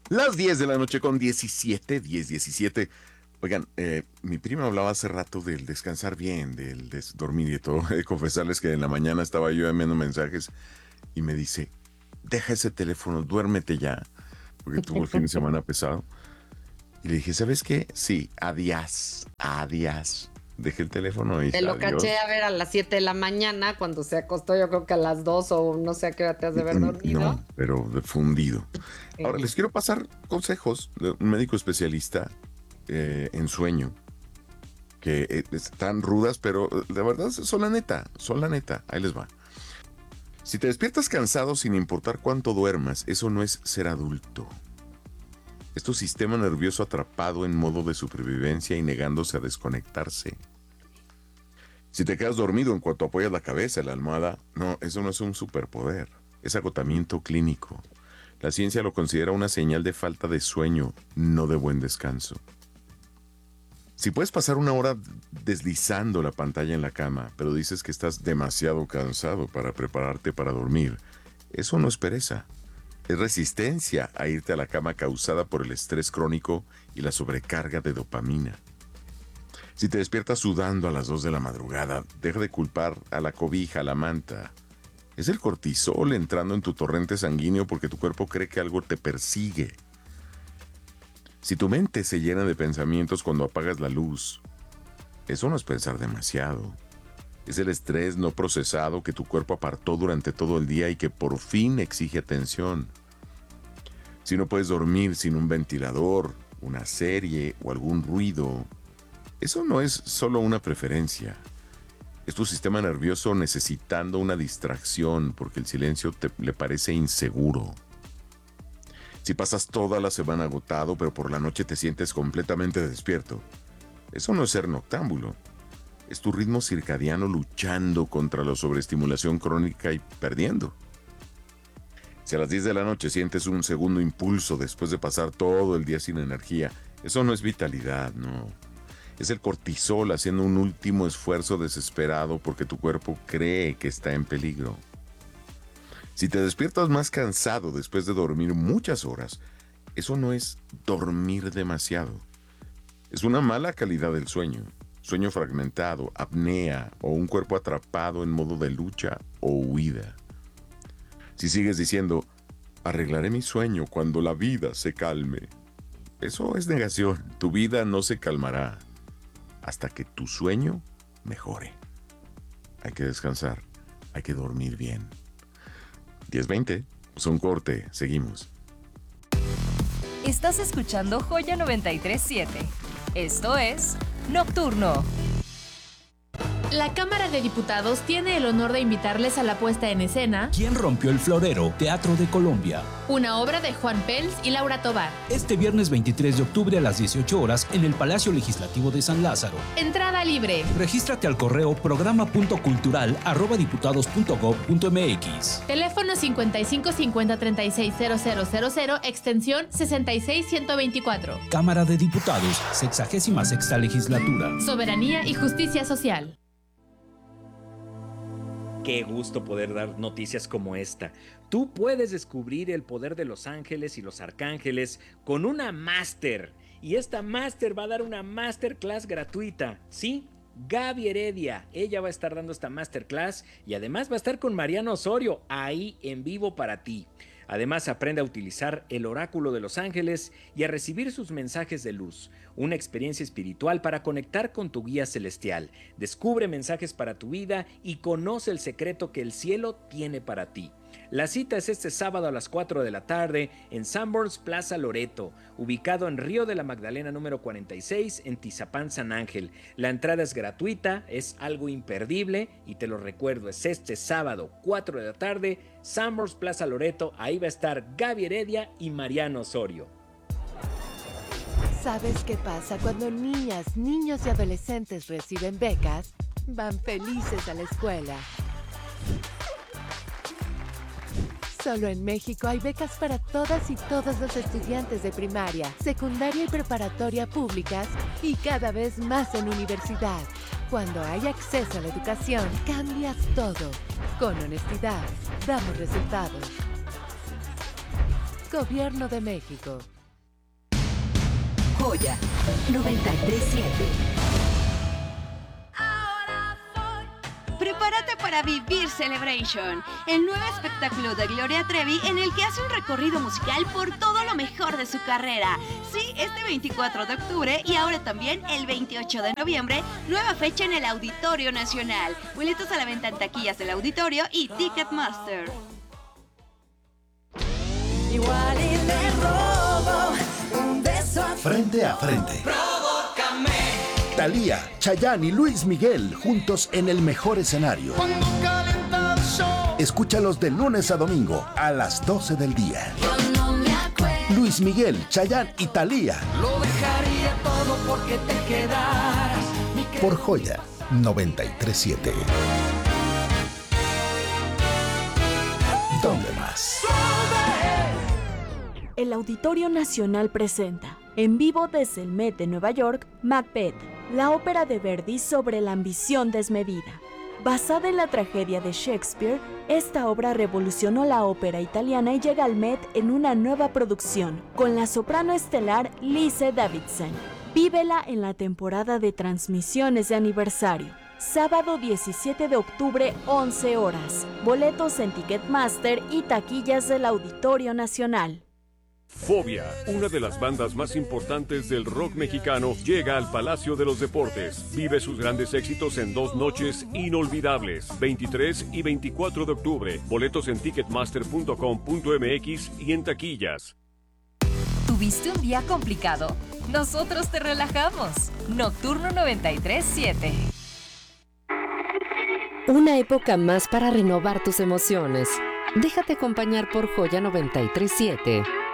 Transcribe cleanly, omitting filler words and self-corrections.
Las 10 de la noche con 17. Oigan, mi prima hablaba hace rato del descansar bien, del dormir y todo. He de confesarles que en la mañana estaba yo enviando mensajes y me dice, deja ese teléfono, duérmete ya, porque tuvo el fin de semana pesado. Y le dije, ¿sabes qué? Sí, adiós. Dejé el teléfono y Te lo adiós. caché a ver a las 7 de la mañana cuando se acostó, yo creo que a las 2 o no sé a qué hora te has de haber dormido. No, pero de fundido. Ahora, Sí. les quiero pasar consejos de un médico especialista en sueño, que están rudas, pero la verdad son la neta. Ahí les va. Si te despiertas cansado sin importar cuánto duermas, eso no es ser adulto. Es tu sistema nervioso atrapado en modo de supervivencia y negándose a desconectarse. Si te quedas dormido en cuanto apoyas la cabeza en la almohada, no, eso no es un superpoder, es agotamiento clínico. La ciencia lo considera una señal de falta de sueño, no de buen descanso. Si puedes pasar una hora deslizando la pantalla en la cama, pero dices que estás demasiado cansado para prepararte para dormir, eso no es pereza. Es resistencia a irte a la cama causada por el estrés crónico y la sobrecarga de dopamina. Si te despiertas sudando a las 2 de la madrugada, deja de culpar a la cobija, a la manta. Es el cortisol entrando en tu torrente sanguíneo porque tu cuerpo cree que algo te persigue. Si tu mente se llena de pensamientos cuando apagas la luz, eso no es pensar demasiado. Es el estrés no procesado que tu cuerpo apartó durante todo el día y que por fin exige atención. Si no puedes dormir sin un ventilador, una serie o algún ruido, eso no es solo una preferencia. Es tu sistema nervioso necesitando una distracción porque el silencio le parece inseguro. Si pasas toda la semana agotado pero por la noche te sientes completamente despierto, eso no es ser noctámbulo. Es tu ritmo circadiano luchando contra la sobreestimulación crónica y perdiendo. Si a las 10 de la noche sientes un segundo impulso después de pasar todo el día sin energía, eso no es vitalidad, no. Es el cortisol haciendo un último esfuerzo desesperado porque tu cuerpo cree que está en peligro. Si te despiertas más cansado después de dormir muchas horas, eso no es dormir demasiado. Es una mala calidad del sueño. Sueño fragmentado, apnea o un cuerpo atrapado en modo de lucha o huida. Si sigues diciendo, arreglaré mi sueño cuando la vida se calme, eso es negación. Tu vida no se calmará hasta que tu sueño mejore. Hay que descansar, hay que dormir bien. 10:20, es un corte, seguimos. Estás escuchando Joya 93.7. Esto es Nocturno. La Cámara de Diputados tiene el honor de invitarles a la puesta en escena ¿Quién rompió el florero? Teatro de Colombia. una obra de Juan Pels y Laura Tobar. Este viernes 23 de octubre a las 18 horas en el Palacio Legislativo de San Lázaro. Entrada libre. Regístrate al correo programa.cultural@diputados.gov.mx. Teléfono 55 50 36 0000, extensión 66 124. Cámara de Diputados, 66ª Legislatura. Soberanía y justicia social. Qué gusto poder dar noticias como esta. Tú puedes descubrir el poder de los ángeles y los arcángeles con una máster. Y esta máster va a dar una masterclass gratuita. ¿Sí? Gaby Heredia, ella va a estar dando esta masterclass y además va a estar con Mariano Osorio ahí en vivo para ti. Además, aprende a utilizar el oráculo de los ángeles y a recibir sus mensajes de luz. Una experiencia espiritual para conectar con tu guía celestial. Descubre mensajes para tu vida y conoce el secreto que el cielo tiene para ti. La cita es este sábado a las 4 de la tarde en Sanborns Plaza Loreto, ubicado en Río de la Magdalena número 46 en Tizapán, San Ángel. La entrada es gratuita, es algo imperdible y te lo recuerdo, es este sábado 4 de la tarde, Sanborns Plaza Loreto, ahí va a estar Gaby Heredia y Mariano Osorio. ¿Sabes qué pasa cuando niñas, niños y adolescentes reciben becas? Van felices a la escuela. Solo en México hay becas para todas y todos los estudiantes de primaria, secundaria y preparatoria públicas y cada vez más en universidad. Cuando hay acceso a la educación, cambias todo. Con honestidad, damos resultados. Gobierno de México. Joya 93.7. Prepárate para vivir Celebration, el nuevo espectáculo de Gloria Trevi en el que hace un recorrido musical por todo lo mejor de su carrera. Sí, este 24 de octubre y ahora también el 28 de noviembre, nueva fecha en el Auditorio Nacional. Boletos a la venta en taquillas del auditorio y Ticketmaster. Igual y le robo un beso. Frente a frente. Thalía, Chayanne y Luis Miguel juntos en el mejor escenario. Escúchalos de lunes a domingo a las 12 del día. Luis Miguel, Chayanne y Thalía. Lo dejaría todo porque te quedaras. Por Joya 93.7. ¿Dónde más? El Auditorio Nacional presenta, en vivo desde el Met de Nueva York, Macbeth, la ópera de Verdi sobre la ambición desmedida. Basada en la tragedia de Shakespeare, esta obra revolucionó la ópera italiana y llega al Met en una nueva producción, con la soprano estelar Lise Davidson. Vívela en la temporada de transmisiones de aniversario. Sábado 17 de octubre, 11 horas. Boletos en Ticketmaster y taquillas del Auditorio Nacional. Fobia, una de las bandas más importantes del rock mexicano, llega al Palacio de los Deportes. Vive sus grandes éxitos en 2 noches inolvidables, 23 y 24 de octubre. Boletos en ticketmaster.com.mx y en taquillas. ¿Tuviste un día complicado? Nosotros te relajamos. Nocturno 93.7. Una época más para renovar tus emociones. Déjate acompañar por Joya 93.7.